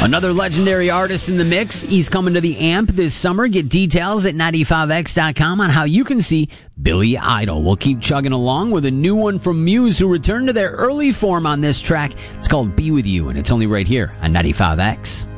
Another legendary artist in the mix. He's coming to the AMP this summer. Get details at 95x.com on how you can see Billy Idol. We'll keep chugging along with a new one from Muse, who returned to their early form on this track. It's called Be With You, and it's only right here on 95X.